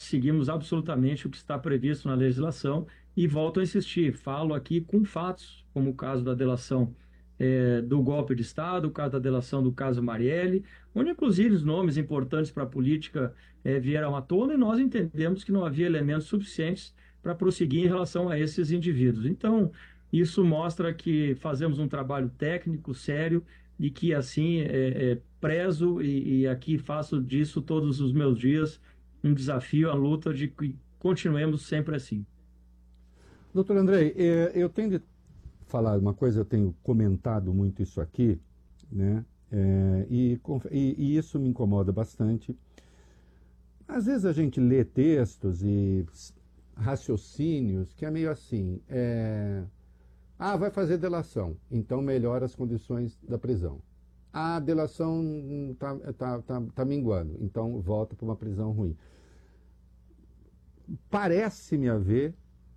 seguimos absolutamente o que está previsto na legislação e volto a insistir, falo aqui com fatos, como o caso da delação do golpe de Estado, o caso da delação do caso Marielle, onde inclusive os nomes importantes para a política vieram à tona e nós entendemos que não havia elementos suficientes para prosseguir em relação a esses indivíduos. Então, isso mostra que fazemos um trabalho técnico, sério, e que assim prezo e aqui faço disso todos os meus dias um desafio, a luta de que continuemos sempre assim. Doutor Andrei, eu tenho de falar uma coisa, eu tenho comentado muito isso aqui, né? E isso me incomoda bastante. Às vezes a gente lê textos e raciocínios que é meio assim, vai fazer delação, então melhora as condições da prisão. A delação tá minguando, então volta para uma prisão ruim. Parece-me haver,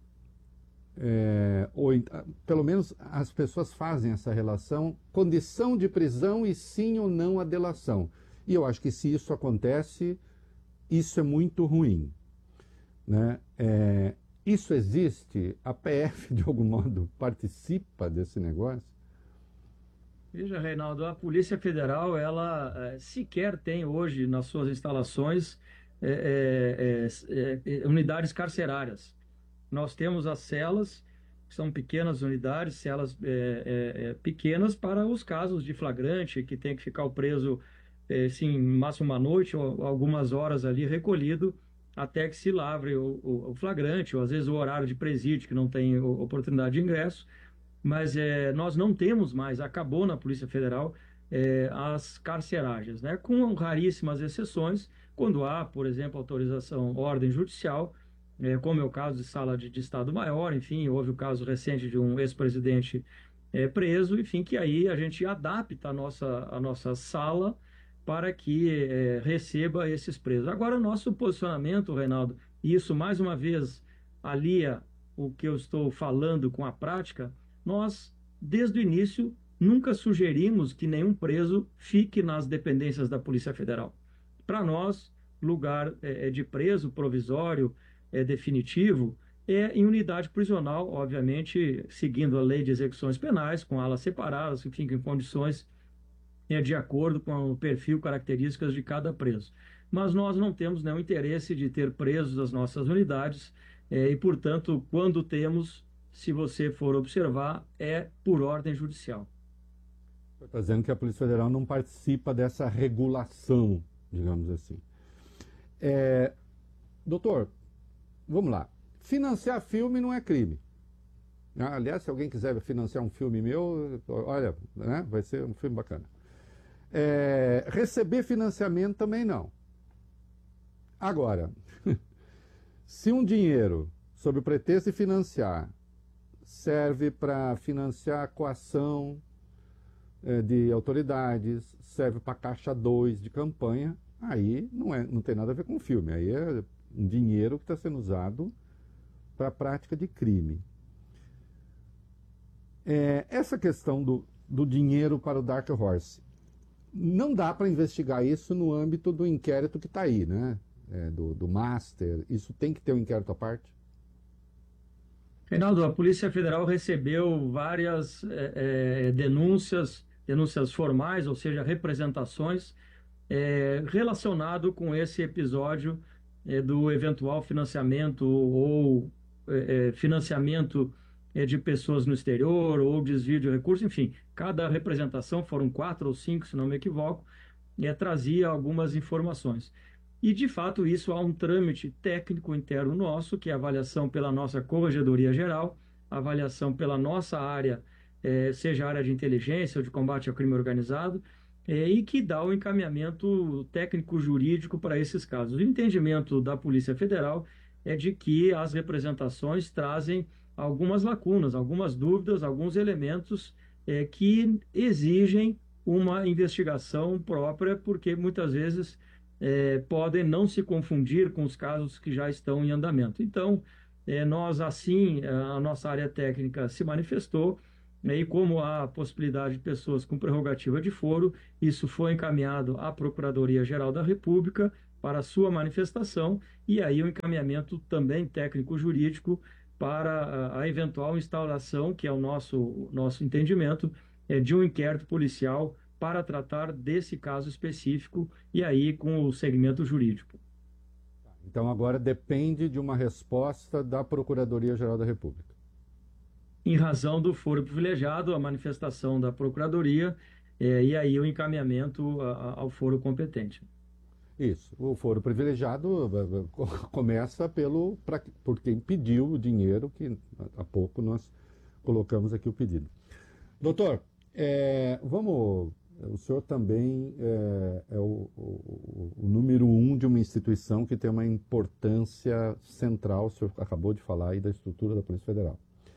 pelo menos as pessoas fazem essa relação, condição de prisão e sim ou não a delação. E eu acho que se isso acontece, isso é muito ruim, né? Isso existe? A PF, de algum modo, participa desse negócio? Veja, Reinaldo, a Polícia Federal, ela sequer tem hoje nas suas instalações unidades carcerárias. Nós temos as celas, que são pequenas unidades, celas pequenas para os casos de flagrante, que tem que ficar o preso, sim, máximo uma noite ou algumas horas ali recolhido, até que se lavre o flagrante, ou às vezes o horário de presídio, que não tem oportunidade de ingresso. Mas nós não temos mais, acabou na Polícia Federal, as carceragens, né? Com raríssimas exceções, quando há, por exemplo, autorização, ordem judicial, como é o caso de sala de Estado-Maior, enfim, houve o caso recente de um ex-presidente preso, enfim, que aí a gente adapta a nossa sala para que receba esses presos. Agora, o nosso posicionamento, Reinaldo, e isso mais uma vez alia o que eu estou falando com a prática. Nós, desde o início, nunca sugerimos que nenhum preso fique nas dependências da Polícia Federal. Para nós, lugar de preso provisório, definitivo, é em unidade prisional, obviamente, seguindo a lei de execuções penais, com alas separadas, enfim, em condições de acordo com o perfil, características de cada preso. Mas nós não temos nenhum interesse de ter presos as nossas unidades e, portanto, quando temos, se você for observar, é por ordem judicial. Está dizendo que a Polícia Federal não participa dessa regulação, digamos assim. Doutor, vamos lá. Financiar filme não é crime. Aliás, se alguém quiser financiar um filme meu, olha, né, vai ser um filme bacana. Receber financiamento também não. Agora, se um dinheiro, sob o pretexto de financiar, serve para financiar a coação de autoridades, serve para caixa 2 de campanha, aí não tem nada a ver com filme, aí é um dinheiro que está sendo usado para a prática de crime. Essa questão do dinheiro para o Dark Horse, não dá para investigar isso no âmbito do inquérito que está aí, né? Do Master, isso tem que ter um inquérito à parte? Reinaldo, a Polícia Federal recebeu várias denúncias formais, ou seja, representações, relacionado com esse episódio do eventual financiamento ou financiamento de pessoas no exterior ou desvio de recursos, enfim, cada representação, foram 4 ou 5, se não me equivoco, trazia algumas informações. E, de fato, isso há um trâmite técnico interno nosso, que é a avaliação pela nossa Corregedoria Geral, avaliação pela nossa área, seja a área de inteligência ou de combate ao crime organizado, e que dá o encaminhamento técnico-jurídico para esses casos. O entendimento da Polícia Federal é de que as representações trazem algumas lacunas, algumas dúvidas, alguns elementos que exigem uma investigação própria, porque muitas vezes podem não se confundir com os casos que já estão em andamento. Então, nós assim, a nossa área técnica se manifestou, e como há a possibilidade de pessoas com prerrogativa de foro, isso foi encaminhado à Procuradoria-Geral da República para sua manifestação, e aí o encaminhamento também técnico-jurídico para a eventual instauração, que é o nosso entendimento, de um inquérito policial para tratar desse caso específico e aí com o segmento jurídico. Então agora depende de uma resposta da Procuradoria-Geral da República. Em razão do foro privilegiado, a manifestação da Procuradoria, e aí o encaminhamento ao foro competente. Isso. O foro privilegiado começa por quem pediu o dinheiro, que há pouco nós colocamos aqui o pedido. Doutor, o senhor também é o número um de uma instituição que tem uma importância central, o senhor acabou de falar aí da estrutura da Polícia Federal.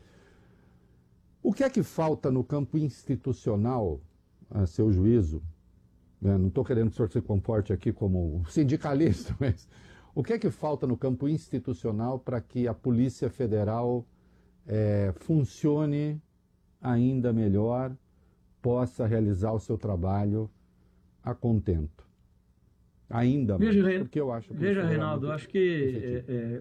O que é que falta no campo institucional, a seu juízo? Não estou querendo que o senhor se comporte aqui como sindicalista, mas o que é que falta no campo institucional para que a Polícia Federal funcione ainda melhor, possa realizar o seu trabalho a contento? Ainda mais, porque eu acho que veja, Reinaldo, acho que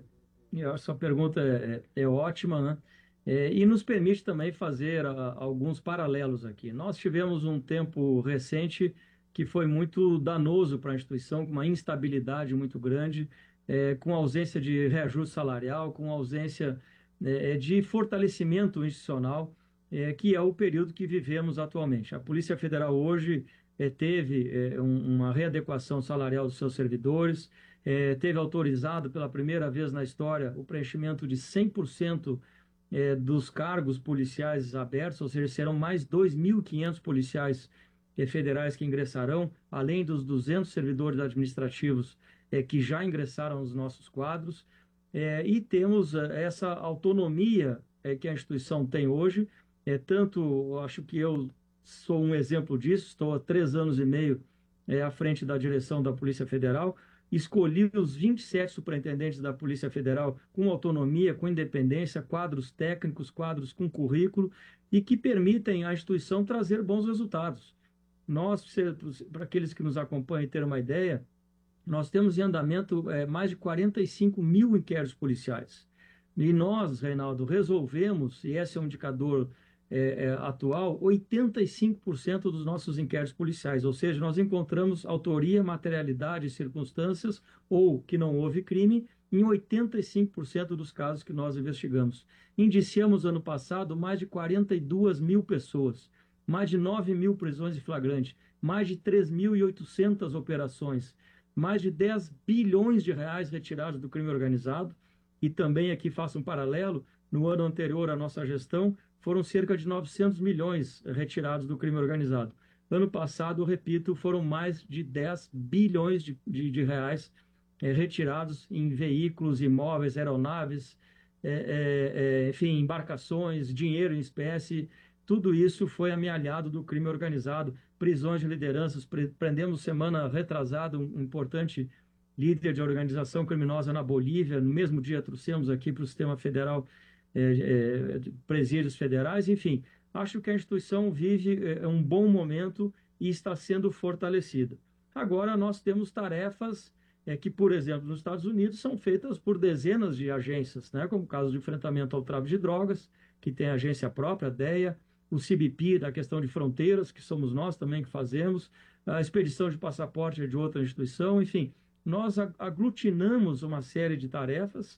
a sua pergunta é ótima, né? E nos permite também fazer alguns paralelos aqui. Nós tivemos um tempo recente que foi muito danoso para a instituição, com uma instabilidade muito grande, com ausência de reajuste salarial, com ausência de fortalecimento institucional, que é o período que vivemos atualmente. A Polícia Federal hoje teve uma readequação salarial dos seus servidores, teve autorizado pela primeira vez na história o preenchimento de 100% dos cargos policiais abertos, ou seja, serão mais 2.500 policiais federais que ingressarão, além dos 200 servidores administrativos que já ingressaram nos nossos quadros, e temos essa autonomia que a instituição tem hoje, tanto, acho que eu sou um exemplo disso, estou há 3 anos e meio à frente da direção da Polícia Federal, escolhi os 27 superintendentes da Polícia Federal com autonomia, com independência, quadros técnicos, quadros com currículo, e que permitem à instituição trazer bons resultados. Nós, para aqueles que nos acompanham ter uma ideia, nós temos em andamento mais de 45 mil inquéritos policiais. E nós, Reinaldo, resolvemos, e esse é um indicador atual, 85% dos nossos inquéritos policiais, ou seja, nós encontramos autoria, materialidade e circunstâncias, ou que não houve crime, em 85% dos casos que nós investigamos. Indiciamos ano passado mais de 42 mil pessoas, mais de 9 mil prisões em flagrante, mais de 3.800 operações, mais de 10 bilhões de reais retirados do crime organizado, e também aqui faço um paralelo, no ano anterior à nossa gestão, foram cerca de 900 milhões retirados do crime organizado. Ano passado, repito, foram mais de 10 bilhões de reais retirados em veículos, imóveis, aeronaves, enfim, embarcações, dinheiro em espécie. Tudo isso foi amealhado do crime organizado, prisões de lideranças. Prendemos semana retrasada um importante líder de organização criminosa na Bolívia. No mesmo dia trouxemos aqui para o sistema federal presídios federais. Enfim, acho que a instituição vive um bom momento e está sendo fortalecida. Agora nós temos tarefas que, por exemplo, nos Estados Unidos são feitas por dezenas de agências, né? Como o caso de enfrentamento ao tráfico de drogas, que tem agência própria, a DEA, o CBP, da questão de fronteiras, que somos nós também que fazemos, a expedição de passaporte é de outra instituição, enfim, nós aglutinamos uma série de tarefas,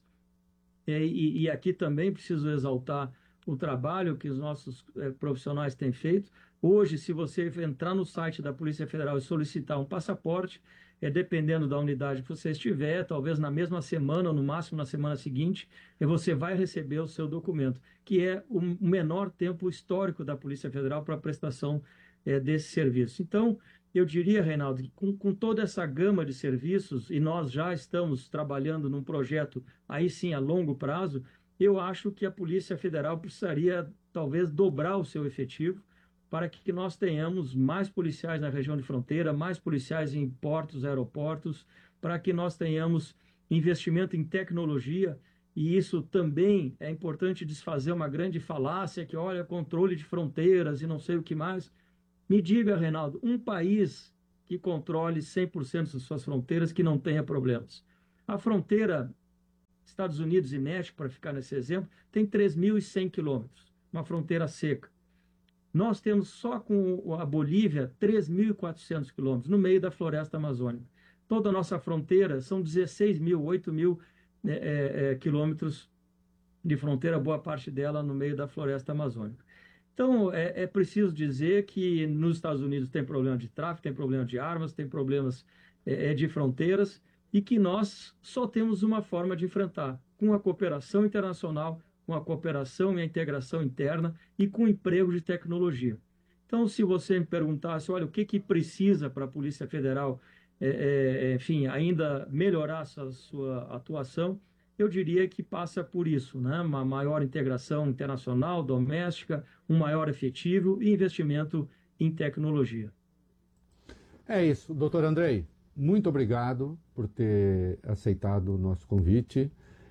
e aqui também preciso exaltar o trabalho que os nossos profissionais têm feito. Hoje, se você entrar no site da Polícia Federal e solicitar um passaporte, dependendo da unidade que você estiver, talvez na mesma semana ou no máximo na semana seguinte, você vai receber o seu documento, que é o menor tempo histórico da Polícia Federal para a prestação desse serviço. Então, eu diria, Reinaldo, que com toda essa gama de serviços, e nós já estamos trabalhando num projeto, aí sim, a longo prazo, eu acho que a Polícia Federal precisaria, talvez, dobrar o seu efetivo para que nós tenhamos mais policiais na região de fronteira, mais policiais em portos, aeroportos, para que nós tenhamos investimento em tecnologia, e isso também é importante desfazer uma grande falácia que, olha, controle de fronteiras e não sei o que mais. Me diga, Reinaldo, um país que controle 100% das suas fronteiras que não tenha problemas. A fronteira Estados Unidos e México, para ficar nesse exemplo, tem 3.100 quilômetros, uma fronteira seca. Nós temos só com a Bolívia 3.400 quilômetros, no meio da floresta amazônica. Toda a nossa fronteira são 16.000, 8.000 quilômetros de fronteira, boa parte dela no meio da floresta amazônica. Então, é preciso dizer que nos Estados Unidos tem problema de tráfico, tem problema de armas, tem problemas de fronteiras, e que nós só temos uma forma de enfrentar, com a cooperação internacional, com a cooperação e a integração interna e com o emprego de tecnologia. Então, se você me perguntasse, olha, o que precisa para a Polícia Federal, enfim, ainda melhorar a sua atuação, eu diria que passa por isso, né? Uma maior integração internacional, doméstica, um maior efetivo e investimento em tecnologia. É isso, doutor Andrei. Muito obrigado por ter aceitado o nosso convite.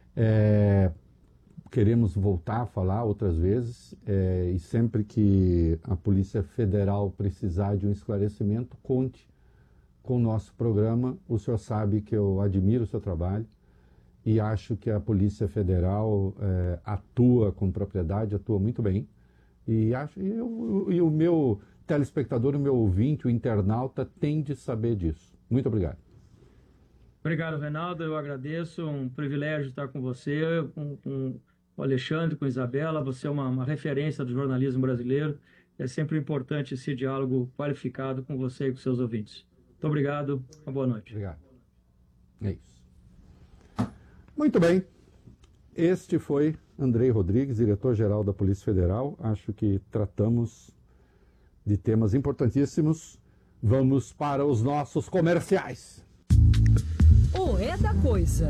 Queremos voltar a falar outras vezes e sempre que a Polícia Federal precisar de um esclarecimento, conte com o nosso programa. O senhor sabe que eu admiro o seu trabalho e acho que a Polícia Federal atua com propriedade, atua muito bem. E o meu telespectador, o meu ouvinte, o internauta tem de saber disso. Muito obrigado. Obrigado, Reinaldo. Eu agradeço. Um privilégio estar com você, com o Alexandre, com a Isabela. Você é uma referência do jornalismo brasileiro. É sempre importante esse diálogo qualificado com você e com seus ouvintes. Muito obrigado. Uma boa noite. Obrigado. É isso. Muito bem. Este foi Andrei Rodrigues, diretor-geral da Polícia Federal. Acho que tratamos de temas importantíssimos. Vamos para os nossos comerciais. O É da Coisa.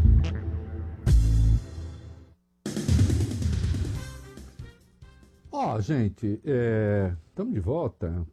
Ó, gente, estamos de volta.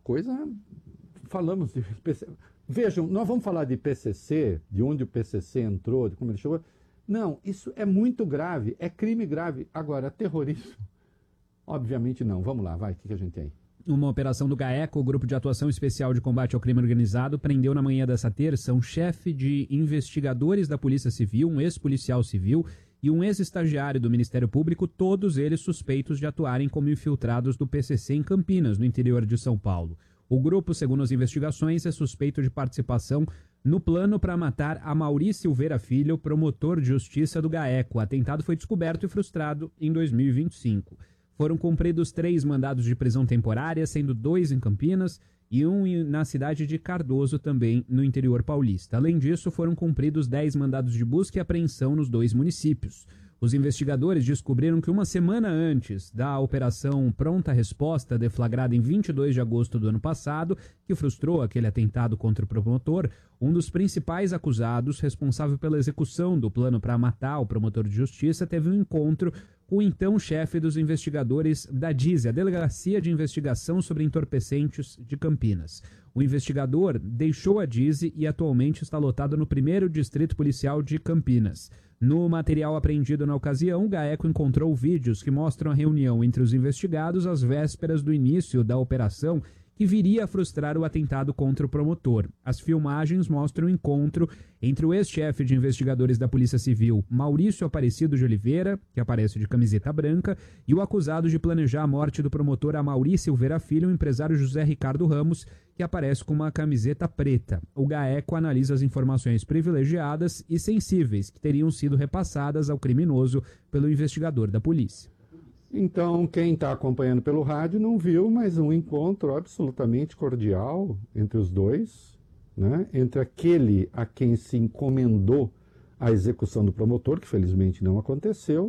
Falamos de PCC. Vejam, nós vamos falar de PCC, de onde o PCC entrou, de como ele chegou. Não, isso é muito grave, é crime grave. Agora, terrorismo, obviamente não. Vamos lá, vai, o que a gente tem? Uma operação do GAECO, o Grupo de Atuação Especial de Combate ao Crime Organizado, prendeu na manhã dessa terça um chefe de investigadores da Polícia Civil, um ex-policial civil e um ex-estagiário do Ministério Público, todos eles suspeitos de atuarem como infiltrados do PCC em Campinas, no interior de São Paulo. O grupo, segundo as investigações, é suspeito de participação no plano para matar Amaury Silveira Filho, promotor de justiça do GAECO. O atentado foi descoberto e frustrado em 2025. Foram cumpridos 3 mandados de prisão temporária, sendo 2 em Campinas e 1 na cidade de Cardoso, também no interior paulista. Além disso, foram cumpridos 10 mandados de busca e apreensão nos 2 municípios. Os investigadores descobriram que uma semana antes da operação Pronta Resposta, deflagrada em 22 de agosto do ano passado, que frustrou aquele atentado contra o promotor, um dos principais acusados, responsável pela execução do plano para matar o promotor de justiça, teve um encontro com o então chefe dos investigadores da DISE, a Delegacia de Investigação sobre Entorpecentes de Campinas. O investigador deixou a DISE e atualmente está lotado no 1º Distrito Policial de Campinas. No material apreendido na ocasião, o GAECO encontrou vídeos que mostram a reunião entre os investigados às vésperas do início da operação que viria a frustrar o atentado contra o promotor. As filmagens mostram o encontro entre o ex-chefe de investigadores da Polícia Civil, Maurício Aparecido de Oliveira, que aparece de camiseta branca, e o acusado de planejar a morte do promotor Amaury Silveira Filho, o empresário José Ricardo Ramos, que aparece com uma camiseta preta. O GAECO analisa as informações privilegiadas e sensíveis que teriam sido repassadas ao criminoso pelo investigador da polícia. Então, quem está acompanhando pelo rádio não viu, mas um encontro absolutamente cordial entre os dois, né? Entre aquele a quem se encomendou a execução do promotor, que felizmente não aconteceu,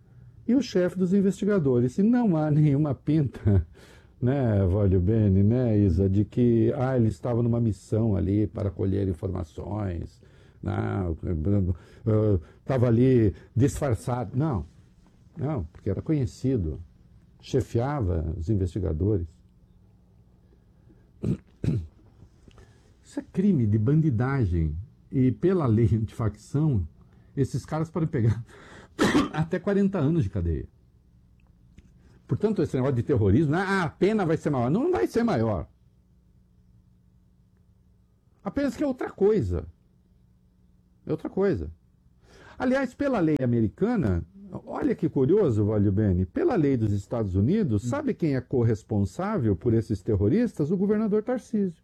e o chefe dos investigadores. E não há nenhuma pinta, né, Vólio Bene, né, Isa, de que ele estava numa missão ali para colher informações, estava ali disfarçado. Não, porque era conhecido, chefiava os investigadores. Isso é crime de bandidagem. E pela lei antifacção, esses caras podem pegar até 40 anos de cadeia. Portanto, esse negócio de terrorismo, a pena vai ser maior. Não vai ser maior. Apenas que é outra coisa. É outra coisa. Aliás, pela lei americana, olha que curioso, Valio Bene, pela lei dos Estados Unidos, sabe quem é corresponsável por esses terroristas? O governador Tarcísio.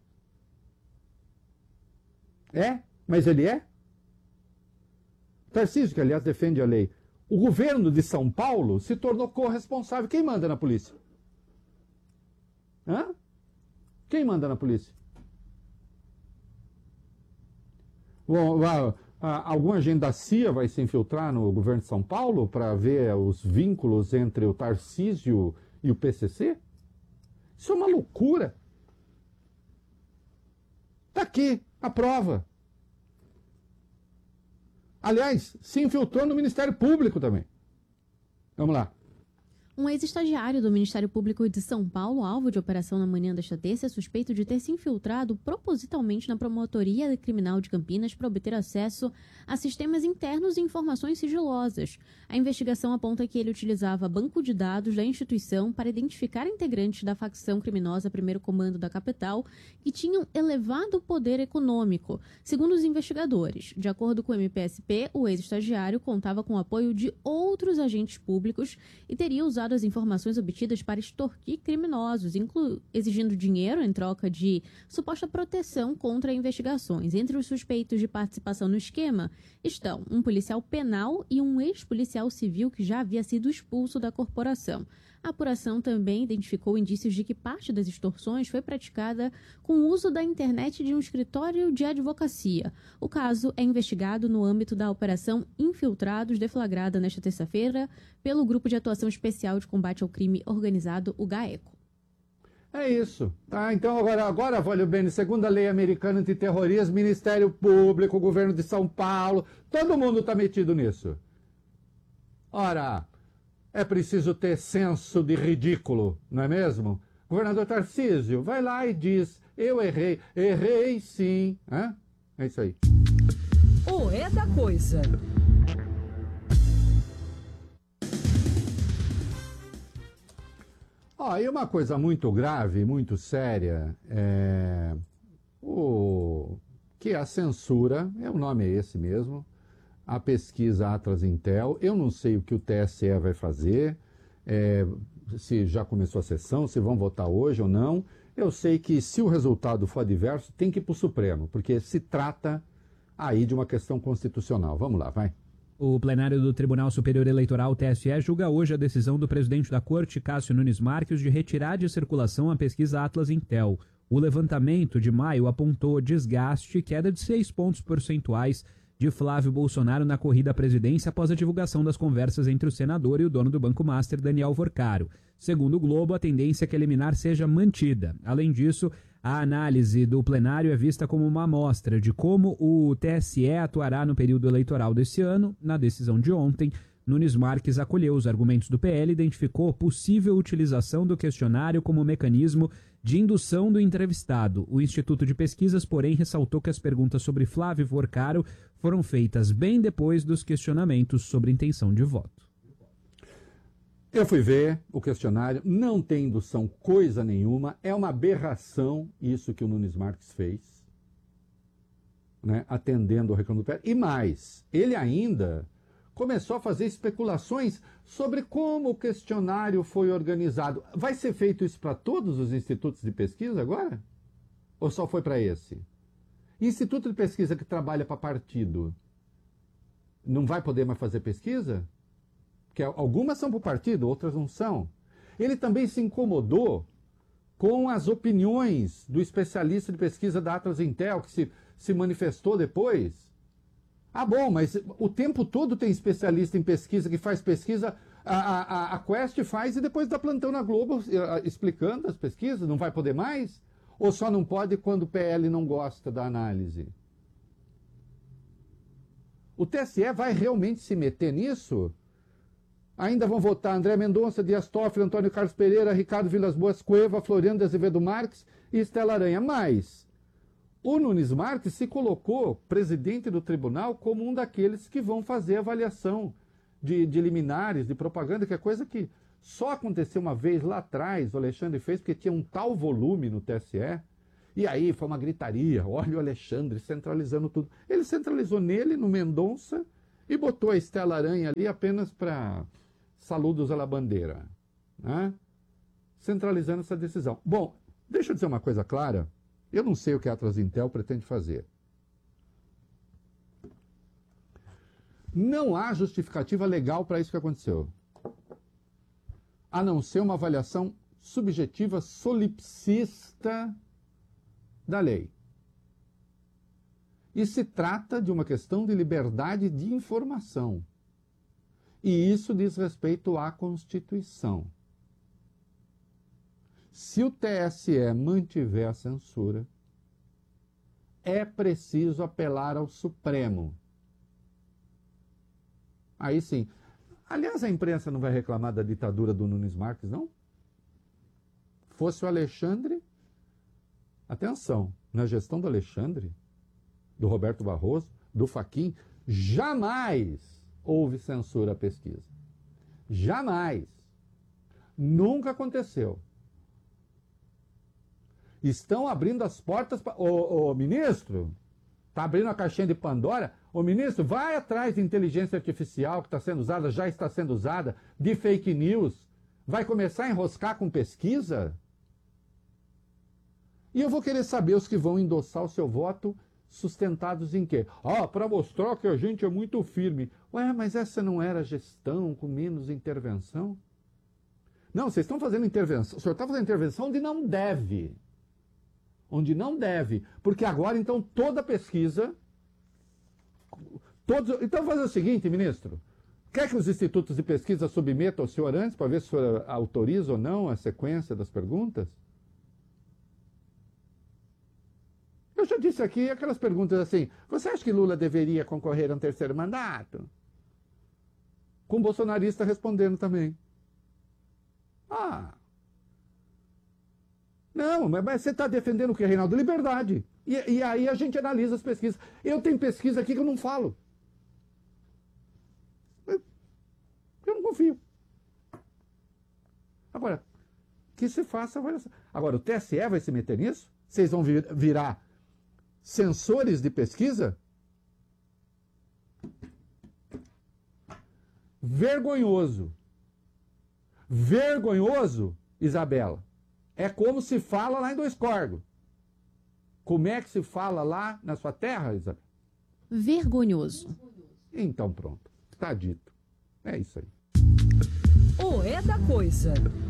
É, mas ele é? Tarcísio, que aliás defende a lei. O governo de São Paulo se tornou corresponsável. Quem manda na polícia? Hã? Quem manda na polícia? Bom, algum agente da CIA vai se infiltrar no governo de São Paulo para ver os vínculos entre o Tarcísio e o PCC? Isso é uma loucura. Está aqui a prova. Aliás, se infiltrou no Ministério Público também. Vamos lá. Um ex-estagiário do Ministério Público de São Paulo, alvo de operação na manhã desta terça, é suspeito de ter se infiltrado propositalmente na Promotoria Criminal de Campinas para obter acesso a sistemas internos e informações sigilosas. A investigação aponta que ele utilizava banco de dados da instituição para identificar integrantes da facção criminosa Primeiro Comando da capital que tinham elevado poder econômico. Segundo os investigadores, de acordo com o MPSP, o ex-estagiário contava com o apoio de outros agentes públicos e teria usado as informações obtidas para extorquir criminosos, exigindo dinheiro em troca de suposta proteção contra investigações. Entre os suspeitos de participação no esquema estão um policial penal e um ex-policial civil que já havia sido expulso da corporação. A apuração também identificou indícios de que parte das extorsões foi praticada com o uso da internet de um escritório de advocacia. O caso é investigado no âmbito da Operação Infiltrados, deflagrada nesta terça-feira pelo Grupo de Atuação Especial de Combate ao Crime Organizado, o GAECO. É isso. Tá, então agora Valio Bene, segundo a lei americana antiterrorismo, Ministério Público, Governo de São Paulo, todo mundo está metido nisso. Ora, é preciso ter senso de ridículo, não é mesmo? Governador Tarcísio, vai lá e diz, eu errei. Errei sim. Hã? É isso aí. O É da Coisa. E uma coisa muito grave, muito séria, que a censura, o nome é esse mesmo, a pesquisa Atlas Intel. Eu não sei o que o TSE vai fazer, se já começou a sessão, se vão votar hoje ou não. Eu sei que se o resultado for adverso, tem que ir para o Supremo, porque se trata aí de uma questão constitucional. Vamos lá, vai. O plenário do Tribunal Superior Eleitoral, TSE, julga hoje a decisão do presidente da Corte, Cássio Nunes Marques, de retirar de circulação a pesquisa Atlas Intel. O levantamento de maio apontou desgaste e queda de 6 pontos percentuais de Flávio Bolsonaro na corrida à presidência após a divulgação das conversas entre o senador e o dono do Banco Master, Daniel Vorcaro. Segundo o Globo, a tendência é que a liminar seja mantida. Além disso, a análise do plenário é vista como uma amostra de como o TSE atuará no período eleitoral desse ano. Na decisão de ontem, Nunes Marques acolheu os argumentos do PL e identificou possível utilização do questionário como mecanismo de indução do entrevistado. O Instituto de Pesquisas, porém, ressaltou que as perguntas sobre Flávio Vorcaro foram feitas bem depois dos questionamentos sobre intenção de voto. Eu fui ver o questionário, não tem indução coisa nenhuma, é uma aberração isso que o Nunes Marques fez, né, atendendo ao reclamo do PL. E mais, ele ainda começou a fazer especulações sobre como o questionário foi organizado. Vai ser feito isso para todos os institutos de pesquisa agora? Ou só foi para esse? Instituto de pesquisa que trabalha para partido não vai poder mais fazer pesquisa? Porque algumas são para o partido, outras não são. Ele também se incomodou com as opiniões do especialista de pesquisa da Atlas Intel, que se manifestou depois. Bom, mas o tempo todo tem especialista em pesquisa que faz pesquisa, a Quest faz e depois dá plantão na Globo explicando as pesquisas, não vai poder mais? Ou só não pode quando o PL não gosta da análise? O TSE vai realmente se meter nisso? Ainda vão votar André Mendonça, Dias Toffoli, Antônio Carlos Pereira, Ricardo Vilas Boas Cueva, Floriano de Azevedo Marques e Estela Aranha. Mas o Nunes Marques se colocou presidente do tribunal como um daqueles que vão fazer avaliação de liminares, de propaganda, que é coisa que só aconteceu uma vez lá atrás, o Alexandre fez, porque tinha um tal volume no TSE, e aí foi uma gritaria, olha o Alexandre centralizando tudo. Ele centralizou nele, no Mendonça e botou a Estela Aranha ali apenas para saludos à bandeira, né? Centralizando essa decisão. Bom, deixa eu dizer uma coisa clara, eu não sei o que a Atlas Intel pretende fazer. Não há justificativa legal para isso que aconteceu, a não ser uma avaliação subjetiva solipsista da lei. E se trata de uma questão de liberdade de informação. E isso diz respeito à Constituição. Se o TSE mantiver a censura, é preciso apelar ao Supremo. Aí sim. Aliás, a imprensa não vai reclamar da ditadura do Nunes Marques, não? Fosse o Alexandre, atenção, na gestão do Alexandre, do Roberto Barroso, do Fachin, jamais houve censura à pesquisa. Jamais. Nunca aconteceu. Estão abrindo as portas para... Ô, ministro, está abrindo a caixinha de Pandora. Ô, ministro, vai atrás de inteligência artificial que está sendo usada, já está sendo usada, de fake news. Vai começar a enroscar com pesquisa? E eu vou querer saber os que vão endossar o seu voto sustentados em quê? Para mostrar que a gente é muito firme. Ué, mas essa não era gestão com menos intervenção? Não, vocês estão fazendo intervenção. O senhor está fazendo intervenção onde não deve. Onde não deve. Porque agora, então, toda pesquisa... Então, fazer o seguinte, ministro. Quer que os institutos de pesquisa submetam ao senhor antes, para ver se o senhor autoriza ou não a sequência das perguntas? Eu já disse aqui aquelas perguntas assim, você acha que Lula deveria concorrer a um terceiro mandato? Com o bolsonarista respondendo também. Não, mas você está defendendo o que, Reinaldo? Liberdade. E aí a gente analisa as pesquisas. Eu tenho pesquisa aqui que eu não falo. Eu não confio. Agora, que se faça avaliação. Agora, o TSE vai se meter nisso? Vocês vão virar censores de pesquisa? Vergonhoso. Vergonhoso, Isabela. É como se fala lá em Dois Córregos. Como é que se fala lá na sua terra, Isabela? Vergonhoso. Então pronto, está dito. É isso aí. O É da Coisa.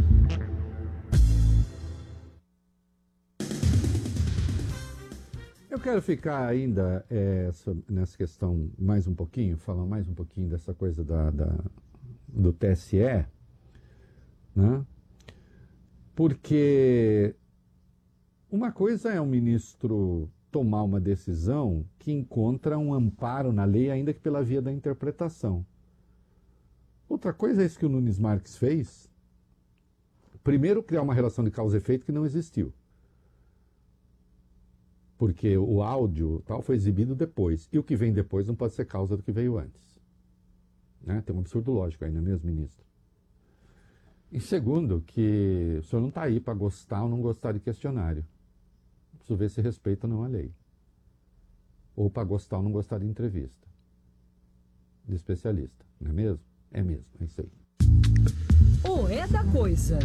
Eu quero ficar ainda nessa questão mais um pouquinho, falar mais um pouquinho dessa coisa do TSE, né? Porque uma coisa é o ministro tomar uma decisão que encontra um amparo na lei, ainda que pela via da interpretação. Outra coisa é isso que o Nunes Marques fez. Primeiro, criar uma relação de causa e efeito que não existiu. Porque o áudio tal foi exibido depois. E o que vem depois não pode ser causa do que veio antes. Né? Tem um absurdo lógico aí, não é mesmo, ministro? E segundo, que o senhor não está aí para gostar ou não gostar de questionário. Preciso ver se respeita ou não a lei. Ou para gostar ou não gostar de entrevista. De especialista. Não é mesmo? É mesmo, é isso aí. O É da Coisa.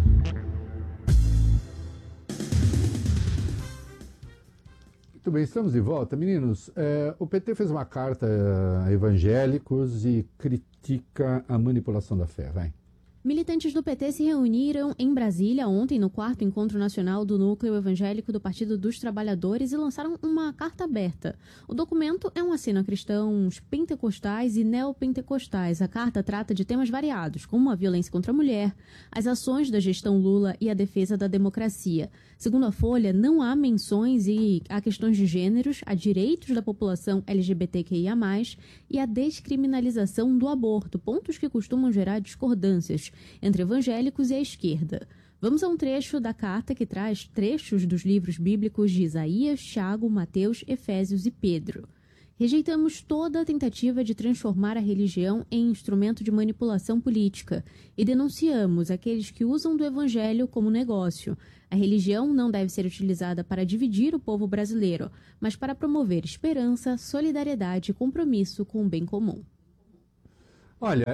Muito bem, estamos de volta. Meninos, o PT fez uma carta a evangélicos e critica a manipulação da fé. Vai. Militantes do PT se reuniram em Brasília ontem no 4º Encontro Nacional do Núcleo Evangélico do Partido dos Trabalhadores e lançaram uma carta aberta. O documento é um aceno a cristãos pentecostais e neopentecostais. A carta trata de temas variados, como a violência contra a mulher, as ações da gestão Lula e a defesa da democracia. Segundo a Folha, não há menções a questões de gêneros, a direitos da população LGBTQIA+, e a descriminalização do aborto, pontos que costumam gerar discordâncias entre evangélicos e a esquerda. Vamos a um trecho da carta que traz trechos dos livros bíblicos de Isaías, Tiago, Mateus, Efésios e Pedro. Rejeitamos toda tentativa de transformar a religião em instrumento de manipulação política e denunciamos aqueles que usam do evangelho como negócio. A religião não deve ser utilizada para dividir o povo brasileiro, mas para promover esperança, solidariedade e compromisso com o bem comum. Olha,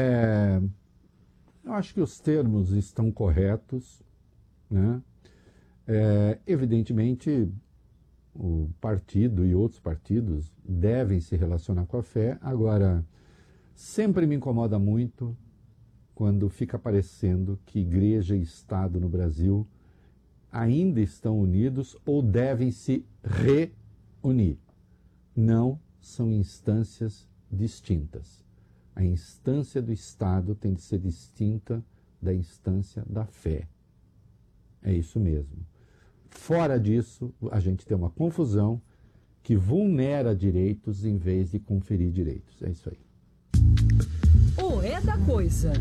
eu acho que os termos estão corretos, né? Evidentemente, o partido e outros partidos devem se relacionar com a fé. Agora, sempre me incomoda muito quando fica parecendo que igreja e Estado no Brasil ainda estão unidos ou devem se reunir. Não são instâncias distintas. A instância do Estado tem de ser distinta da instância da fé. É isso mesmo. Fora disso, a gente tem uma confusão que vulnera direitos em vez de conferir direitos. É isso aí. O É da Coisa.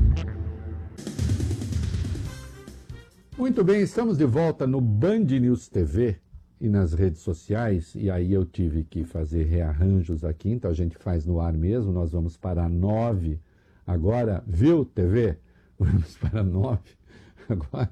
Muito bem, estamos de volta no Band News TV e nas redes sociais, e aí eu tive que fazer rearranjos aqui, então a gente faz no ar mesmo, nós vamos para 9 agora, viu, TV? Vamos para 9 agora.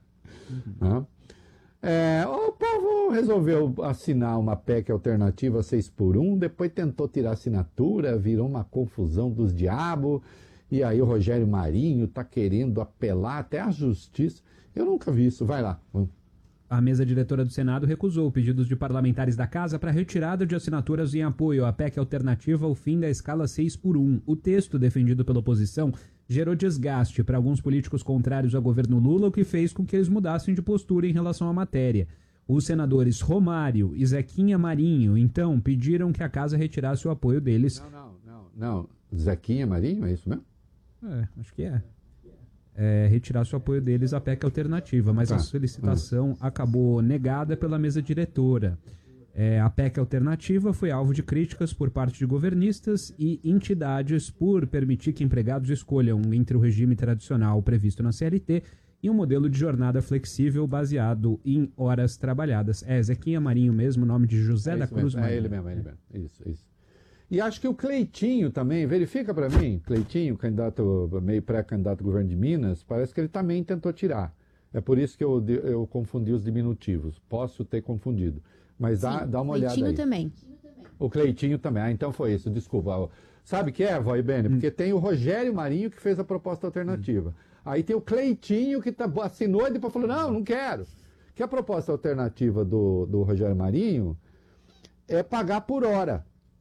O povo resolveu assinar uma PEC alternativa 6x1, depois tentou tirar assinatura, virou uma confusão dos diabos, e aí o Rogério Marinho está querendo apelar até à justiça. Eu nunca vi isso, vai lá. A mesa diretora do Senado recusou pedidos de parlamentares da Casa para retirada de assinaturas em apoio à PEC alternativa ao fim da escala 6x1. O texto defendido pela oposição gerou desgaste para alguns políticos contrários ao governo Lula, o que fez com que eles mudassem de postura em relação à matéria. Os senadores Romário e Zequinha Marinho, então, pediram que a Casa retirasse o apoio deles. Não. Zequinha Marinho, é isso mesmo? Acho que é. Retirasse o apoio deles à PEC alternativa, mas a solicitação acabou negada pela mesa diretora. A PEC alternativa foi alvo de críticas por parte de governistas e entidades por permitir que empregados escolham entre o regime tradicional previsto na CLT e um modelo de jornada flexível baseado em horas trabalhadas. Zequinha Marinho mesmo, nome de José da Cruz Marinho. Ele mesmo. Isso. E acho que o Cleitinho também, verifica para mim, Cleitinho, meio pré-candidato ao governo de Minas, parece que ele também tentou tirar. É por isso que eu confundi os diminutivos. Posso ter confundido. Mas dá uma olhada aí. Também. O Cleitinho também. Então foi isso, desculpa. Sabe o que é, Vó e Bene? Porque tem o Rogério Marinho que fez a proposta alternativa. Aí tem o Cleitinho que assinou e depois falou, não quero. Que a proposta alternativa do Rogério Marinho é pagar por hora.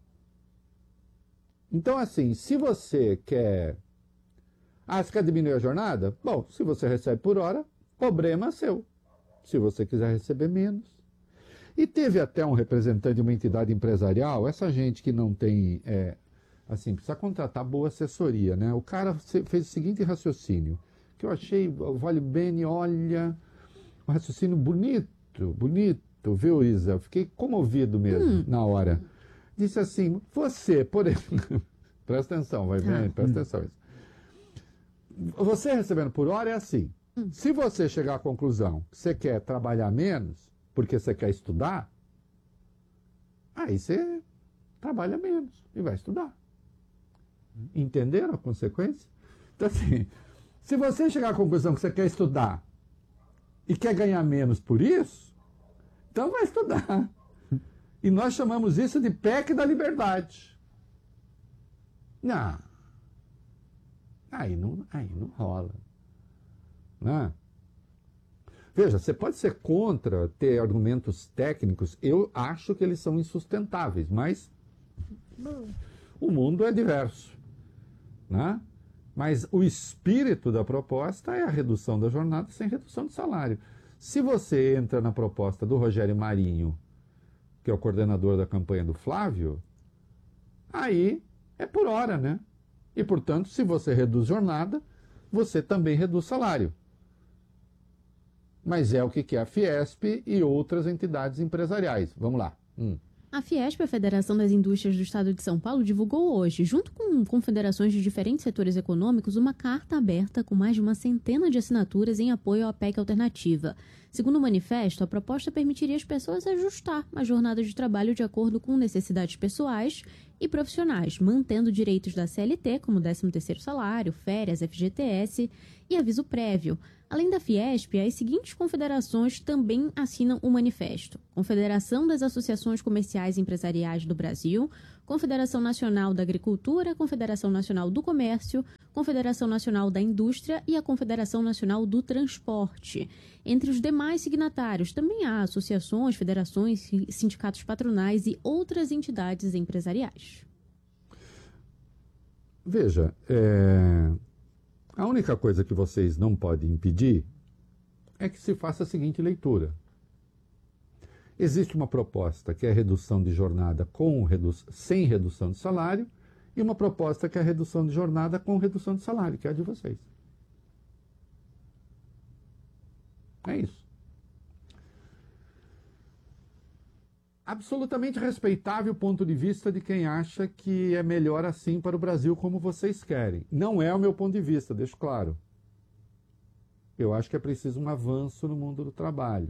Então, assim, se você quer... você quer diminuir a jornada? Bom, se você recebe por hora, problema seu. Se você quiser receber menos. E teve até um representante de uma entidade empresarial, essa gente que não tem... precisa contratar boa assessoria, né? O cara fez o seguinte raciocínio, que eu achei, vale bem, olha, um raciocínio bonito, viu, Isa? Eu fiquei comovido mesmo na hora. Disse assim, você, por exemplo, presta atenção, vai bem, presta atenção. Você recebendo por hora é assim, se você chegar à conclusão que você quer trabalhar menos, porque você quer estudar, aí você trabalha menos e vai estudar. Entenderam a consequência? Então assim, se você chegar à conclusão que você quer estudar e quer ganhar menos por isso, então vai estudar. E nós chamamos isso de PEC da liberdade. Não. Aí não rola. Né? Veja, você pode ser contra ter argumentos técnicos. Eu acho que eles são insustentáveis, mas o mundo é diverso. Né? Mas o espírito da proposta é a redução da jornada sem redução de salário. Se você entra na proposta do Rogério Marinho, que é o coordenador da campanha do Flávio, aí é por hora, né? E, portanto, se você reduz jornada, você também reduz salário. Mas é o que quer a Fiesp e outras entidades empresariais. Vamos lá. A Fiesp, a Federação das Indústrias do Estado de São Paulo, divulgou hoje, junto com confederações de diferentes setores econômicos, uma carta aberta com mais de uma centena de assinaturas em apoio à PEC alternativa. Segundo o manifesto, a proposta permitiria às pessoas ajustar a jornada de trabalho de acordo com necessidades pessoais e profissionais, mantendo direitos da CLT, como 13º salário, férias, FGTS e aviso prévio. Além da Fiesp, as seguintes confederações também assinam o manifesto: Confederação das Associações Comerciais e Empresariais do Brasil, Confederação Nacional da Agricultura, Confederação Nacional do Comércio, Confederação Nacional da Indústria e a Confederação Nacional do Transporte. Entre os demais signatários, também há associações, federações, sindicatos patronais e outras entidades empresariais. Veja, a única coisa que vocês não podem impedir é que se faça a seguinte leitura. Existe uma proposta que é a redução de jornada sem redução de salário e uma proposta que é a redução de jornada com redução de salário, que é a de vocês. É isso. Absolutamente respeitável o ponto de vista de quem acha que é melhor assim para o Brasil como vocês querem. Não é o meu ponto de vista, deixo claro. Eu acho que é preciso um avanço no mundo do trabalho.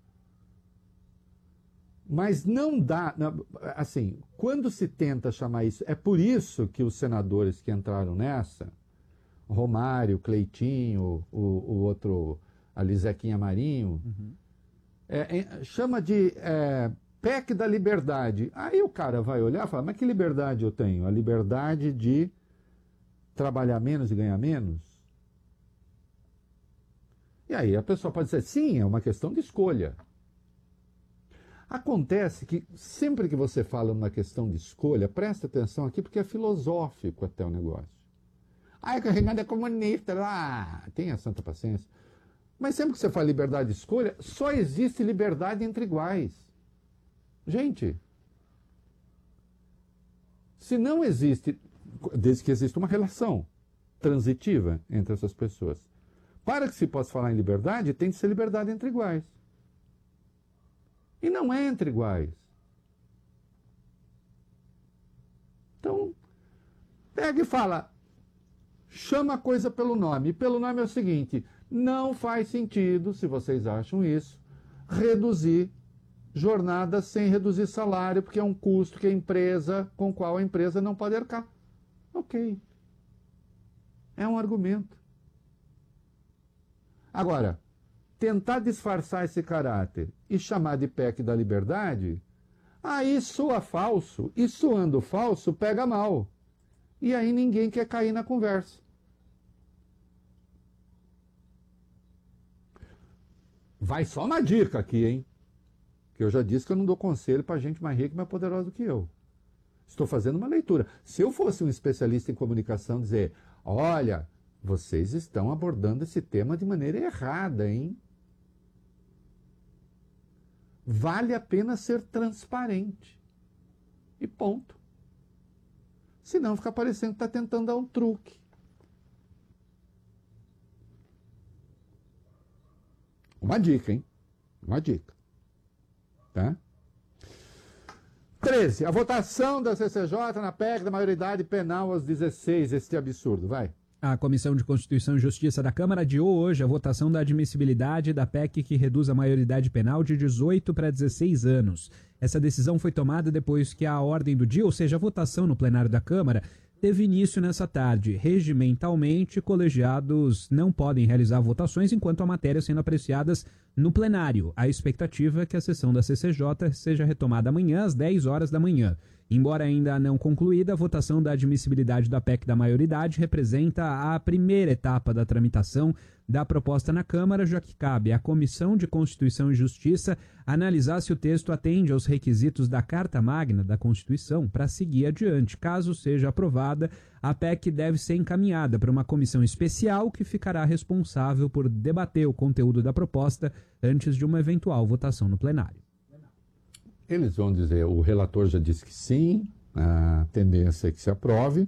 Mas não dá, assim, quando se tenta chamar isso, é por isso que os senadores que entraram nessa, Romário, Cleitinho, o outro, ali Zequinha Marinho, chama de PEC da liberdade. Aí o cara vai olhar e fala, mas que liberdade eu tenho? A liberdade de trabalhar menos e ganhar menos? E aí a pessoa pode dizer, sim, é uma questão de escolha. Acontece que sempre que você fala numa questão de escolha, presta atenção aqui porque é filosófico até o negócio. Ah, que o Reinaldo é comunista, tenha santa paciência. Mas sempre que você fala liberdade de escolha, só existe liberdade entre iguais. Gente, se não existe, desde que existe uma relação transitiva entre essas pessoas, para que se possa falar em liberdade, tem que ser liberdade entre iguais. E não é entre iguais. Então, pega e fala, chama a coisa pelo nome. E pelo nome é o seguinte, não faz sentido, se vocês acham isso, reduzir jornada sem reduzir salário, porque é um custo que com o qual a empresa não pode arcar. Ok. É um argumento. Agora, tentar disfarçar esse caráter e chamar de PEC da liberdade, aí soa falso, e soando falso pega mal. E aí ninguém quer cair na conversa. Vai só uma dica aqui, hein? Que eu já disse que eu não dou conselho para gente mais rica e mais poderosa do que eu. Estou fazendo uma leitura. Se eu fosse um especialista em comunicação, dizer, olha, vocês estão abordando esse tema de maneira errada, hein? Vale a pena ser transparente. E ponto. Senão fica parecendo que está tentando dar um truque. Uma dica, hein? Uma dica. Tá? 13. A votação da CCJ na PEC da maioridade penal aos 16. Este absurdo. Vai. A Comissão de Constituição e Justiça da Câmara adiou hoje a votação da admissibilidade da PEC que reduz a maioridade penal de 18 para 16 anos. Essa decisão foi tomada depois que a ordem do dia, ou seja, a votação no plenário da Câmara, teve início nessa tarde. Regimentalmente, colegiados não podem realizar votações enquanto a matéria sendo apreciadas no plenário. A expectativa é que a sessão da CCJ seja retomada amanhã às 10 horas da manhã. Embora ainda não concluída, a votação da admissibilidade da PEC da maioridade representa a primeira etapa da tramitação da proposta na Câmara, já que cabe à Comissão de Constituição e Justiça analisar se o texto atende aos requisitos da Carta Magna da Constituição para seguir adiante. Caso seja aprovada, a PEC deve ser encaminhada para uma comissão especial que ficará responsável por debater o conteúdo da proposta antes de uma eventual votação no plenário. Eles vão dizer, o relator já disse que sim, a tendência é que se aprove.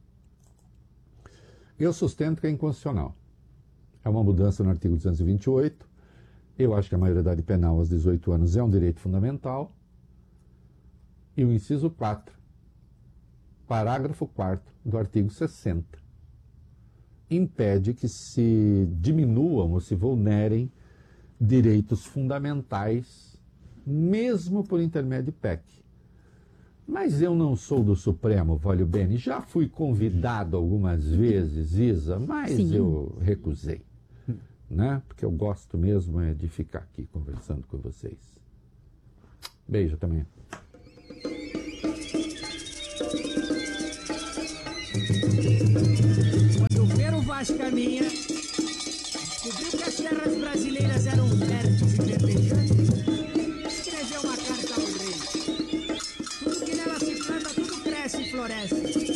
Eu sustento que é inconstitucional. É uma mudança no artigo 228. Eu acho que a maioridade penal aos 18 anos é um direito fundamental. E o inciso 4, parágrafo 4º do artigo 60, impede que se diminuam ou se vulnerem direitos fundamentais mesmo por intermédio de PEC. Mas eu não sou do Supremo, Vólio Bene. Já fui convidado algumas vezes, Isa, mas sim, eu recusei. Né? Porque eu gosto mesmo é de ficar aqui conversando com vocês. Beijo também. ginástica minha, descobriu que as terras brasileiras eram férteis e verdejantes, escreveu uma carta ao rei. Tudo que nela se planta, tudo cresce e floresce.